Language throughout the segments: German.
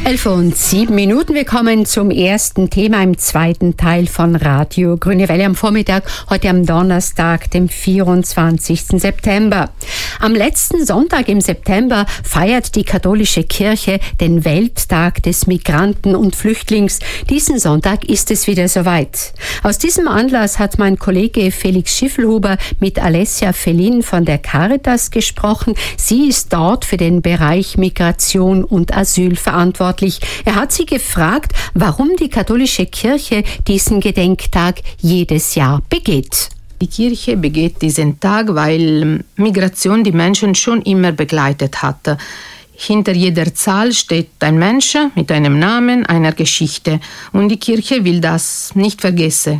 11:07. Wir kommen zum ersten Thema im zweiten Teil von Radio Grüne Welle am Vormittag, heute am Donnerstag, dem 24. September. Am letzten Sonntag im September feiert die katholische Kirche den Welttag des Migranten und Flüchtlings. Diesen Sonntag ist es wieder soweit. Aus diesem Anlass hat mein Kollege Felix Schiffelhuber mit Alessia Felin von der Caritas gesprochen. Sie ist dort für den Bereich Migration und Asyl verantwortlich. Er hat sie gefragt, warum die katholische Kirche diesen Gedenktag jedes Jahr begeht. Die Kirche begeht diesen Tag, weil Migration die Menschen schon immer begleitet hat. Hinter jeder Zahl steht ein Mensch mit einem Namen, einer Geschichte. Und die Kirche will das nicht vergessen,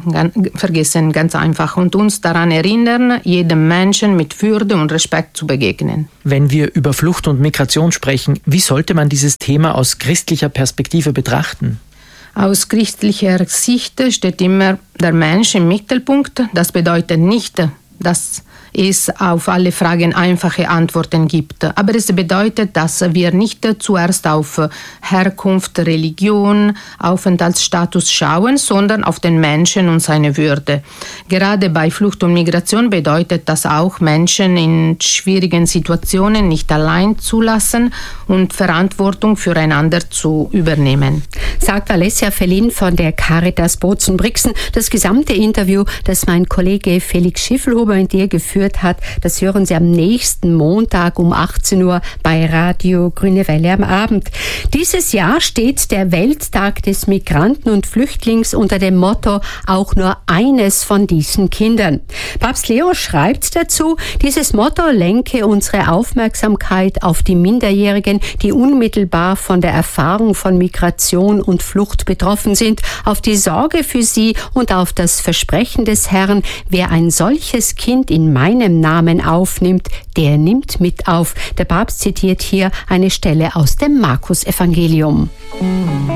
ganz einfach. Und uns daran erinnern, jedem Menschen mit Würde und Respekt zu begegnen. Wenn wir über Flucht und Migration sprechen, wie sollte man dieses Thema aus christlicher Perspektive betrachten? Aus christlicher Sicht steht immer der Mensch im Mittelpunkt. Das bedeutet nicht, dass es auf alle Fragen einfache Antworten gibt. Aber es bedeutet, dass wir nicht zuerst auf Herkunft, Religion, Aufenthaltsstatus schauen, sondern auf den Menschen und seine Würde. Gerade bei Flucht und Migration bedeutet das auch, Menschen in schwierigen Situationen nicht allein zu lassen und Verantwortung füreinander zu übernehmen. Sagt Alessia Felin von der Caritas Bozen-Brixen. Das gesamte Interview, das mein Kollege Felix Schiffelhuber mit ihr geführt hat, das hören Sie am nächsten Montag um 18 Uhr bei Radio Grüne Welle am Abend. Dieses Jahr steht der Welttag des Migranten und Flüchtlings unter dem Motto auch nur eines von diesen Kindern. Papst Leo schreibt dazu, dieses Motto lenke unsere Aufmerksamkeit auf die Minderjährigen, die unmittelbar von der Erfahrung von Migration und Flucht betroffen sind, auf die Sorge für sie und auf das Versprechen des Herrn, wer ein solches Kind in meinem Namen aufnimmt, der nimmt mit auf. Der Papst zitiert hier eine Stelle aus dem Markus-Evangelium.